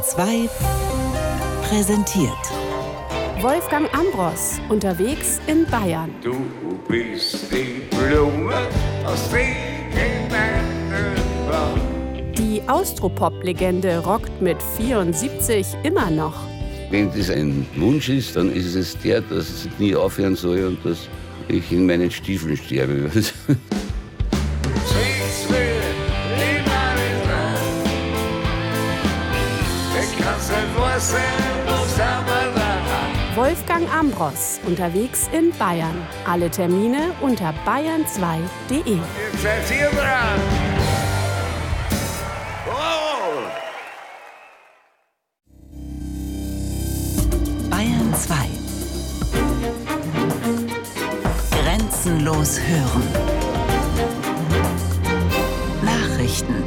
2 präsentiert Wolfgang Ambros unterwegs in Bayern. Du bist die Blume aus Regenwald. Die Austropop-Legende rockt mit 74 immer noch. Wenn das ein Wunsch ist, dann ist es der, dass es nie aufhören soll und dass ich in meinen Stiefeln sterbe. Wolfgang Ambros unterwegs in Bayern. Alle Termine unter bayern2.de. Jetzt seid ihr dran. Oh. Bayern 2. Grenzenlos hören. Nachrichten.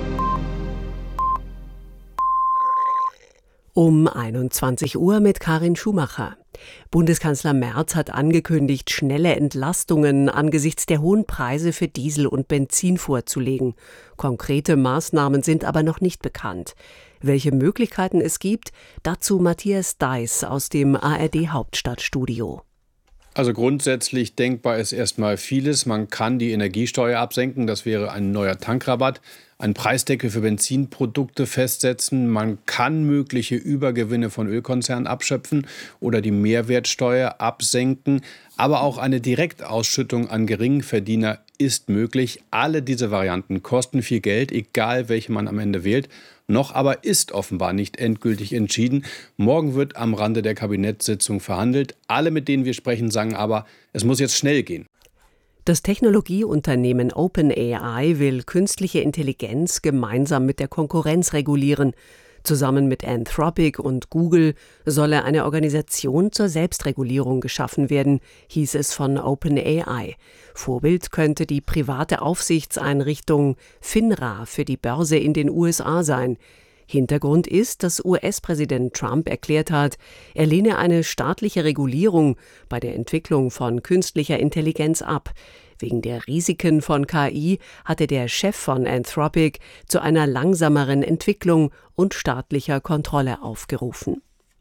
Um 21 Uhr mit Karin Schumacher. Bundeskanzler Merz hat angekündigt, schnelle Entlastungen angesichts der hohen Preise für Diesel und Benzin vorzulegen. Konkrete Maßnahmen sind aber noch nicht bekannt. Welche Möglichkeiten es gibt, dazu Matthias Deiß aus dem ARD Hauptstadtstudio. Also grundsätzlich denkbar ist erstmal vieles. Man kann die Energiesteuer absenken, das wäre ein neuer Tankrabatt, einen Preisdeckel für Benzinprodukte festsetzen. Man kann mögliche Übergewinne von Ölkonzernen abschöpfen oder die Mehrwertsteuer absenken. Aber auch eine Direktausschüttung an Geringverdiener ist möglich. Alle diese Varianten kosten viel Geld, egal welche man am Ende wählt. Noch aber ist offenbar nicht endgültig entschieden. Morgen wird am Rande der Kabinettssitzung verhandelt. Alle, mit denen wir sprechen, sagen aber, es muss jetzt schnell gehen. Das Technologieunternehmen OpenAI will künstliche Intelligenz gemeinsam mit der Konkurrenz regulieren. Zusammen mit Anthropic und Google solle eine Organisation zur Selbstregulierung geschaffen werden, hieß es von OpenAI. Vorbild könnte die private Aufsichtseinrichtung FINRA für die Börse in den USA sein. Hintergrund ist, dass US-Präsident Trump erklärt hat, er lehne eine staatliche Regulierung bei der Entwicklung von künstlicher Intelligenz ab. Wegen der Risiken von KI hatte der Chef von Anthropic zu einer langsameren Entwicklung und staatlicher Kontrolle aufgerufen.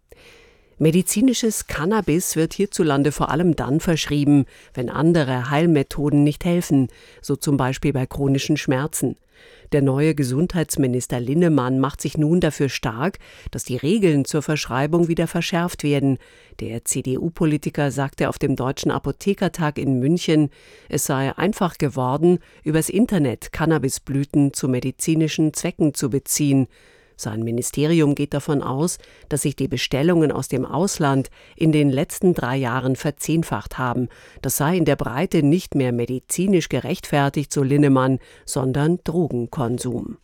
Medizinisches Cannabis wird hierzulande vor allem dann verschrieben, wenn andere Heilmethoden nicht helfen, so zum Beispiel bei chronischen Schmerzen. Der neue Gesundheitsminister Linnemann macht sich nun dafür stark, dass die Regeln zur Verschreibung wieder verschärft werden. Der CDU-Politiker sagte auf dem Deutschen Apothekertag in München, es sei einfach geworden, übers Internet Cannabisblüten zu medizinischen Zwecken zu beziehen. Sein Ministerium geht davon aus, dass sich die Bestellungen aus dem Ausland in den letzten 3 Jahren verzehnfacht haben. Das sei in der Breite nicht mehr medizinisch gerechtfertigt, so Linnemann, sondern Drogenkonsum.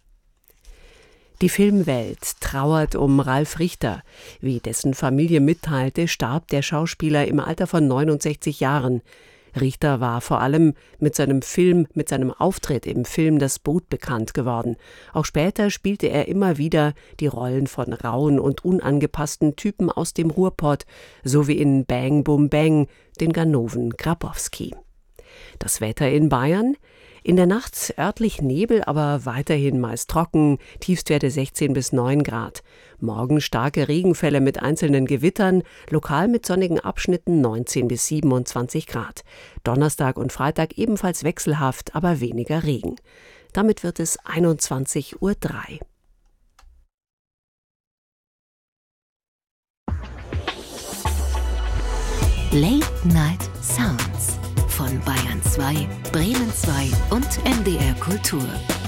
Die Filmwelt trauert um Ralf Richter. Wie dessen Familie mitteilte, starb der Schauspieler im Alter von 69 Jahren. Richter war vor allem mit seinem Auftritt im Film Das Boot bekannt geworden. Auch später spielte er immer wieder die Rollen von rauen und unangepassten Typen aus dem Ruhrpott, so wie in Bang Boom Bang, den Ganoven Grabowski. Das Wetter in Bayern? In der Nacht örtlich Nebel, aber weiterhin meist trocken, Tiefstwerte 16 bis 9 Grad. Morgen starke Regenfälle mit einzelnen Gewittern, lokal mit sonnigen Abschnitten 19 bis 27 Grad. Donnerstag und Freitag ebenfalls wechselhaft, aber weniger Regen. Damit wird es 21:03 Uhr. Late Night Sounds von Bayern 2, Bremen 2 und MDR Kultur.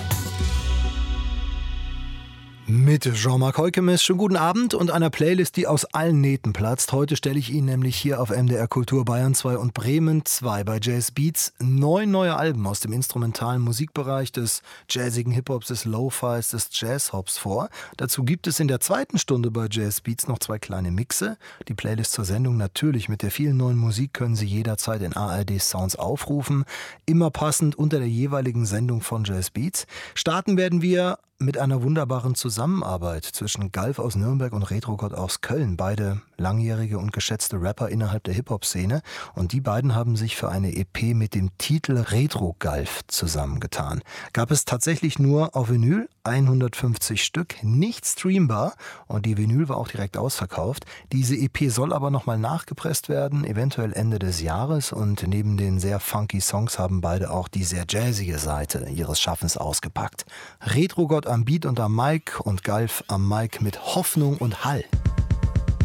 Mit Jean-Marc Heukemes, schönen guten Abend und einer Playlist, die aus allen Nähten platzt. Heute stelle ich Ihnen nämlich hier auf MDR Kultur Bayern 2 und Bremen 2 bei Jazz Beats 9 neue Alben aus dem instrumentalen Musikbereich des jazzigen Hip-Hops, des Lo-Fis, des Jazz-Hops vor. Dazu gibt es in der zweiten Stunde bei Jazz Beats noch 2 kleine Mixe. Die Playlist zur Sendung natürlich mit der vielen neuen Musik können Sie jederzeit in ARD Sounds aufrufen. Immer passend unter der jeweiligen Sendung von Jazz Beats. Starten werden wir mit einer wunderbaren Zusammenarbeit zwischen Galf aus Nürnberg und Retrogott aus Köln. Beide langjährige und geschätzte Rapper innerhalb der Hip-Hop-Szene. Und die beiden haben sich für eine EP mit dem Titel Retro Galf zusammengetan. Gab es tatsächlich nur auf Vinyl, 150 Stück, nicht streambar. Und die Vinyl war auch direkt ausverkauft. Diese EP soll aber nochmal nachgepresst werden, eventuell Ende des Jahres. Und neben den sehr funky Songs haben beide auch die sehr jazzige Seite ihres Schaffens ausgepackt. Retrogott am Beat und am Mic und Galf am Mic mit Hoffnung und Hall.